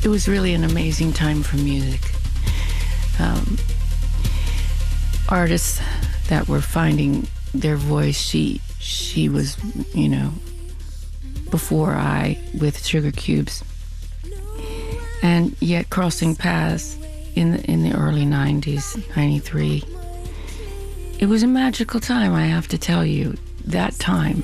it was really an amazing time for music. Artists that were finding their voice, she was, before I with Sugar Cubes, and yet crossing paths in the early 90s, 93. It was a magical time, I have to tell you. That time,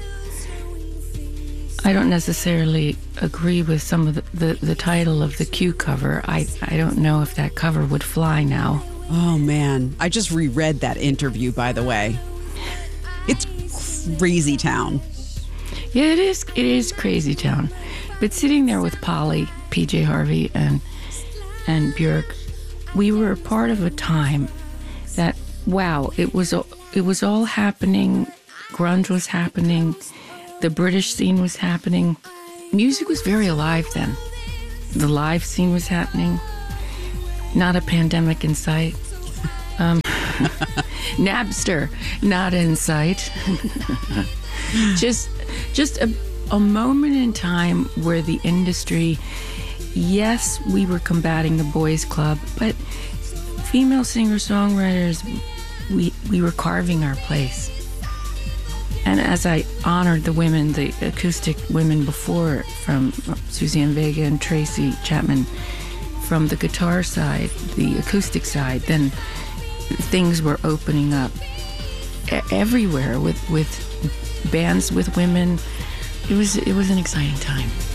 I don't necessarily agree with some of the title of the Q cover. I don't know if that cover would fly now. Oh, man. I just reread that interview, by the way. It's crazy town. Yeah, it is. It is crazy town. But sitting there with Polly, PJ Harvey, and Björk, we were a part of a time that, wow, it was all happening. Grunge was happening. The British scene was happening. Music was very alive then. The live scene was happening. Not a pandemic in sight. Napster, not in sight. just a moment in time where the industry, yes, we were combating the boys club, but female singer-songwriters, we were carving our place. And as I honored the women, the acoustic women before, from Suzanne Vega and Tracy Chapman, from the guitar side, the acoustic side, then things were opening up everywhere with bands with women. It was an exciting time.